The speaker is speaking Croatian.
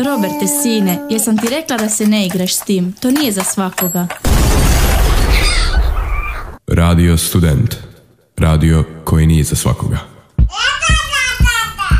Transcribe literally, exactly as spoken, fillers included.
Roberte, sine, jesam ti rekla da se ne igraš s tim? To nije za svakoga. Radio Student. Radio koji nije za svakoga.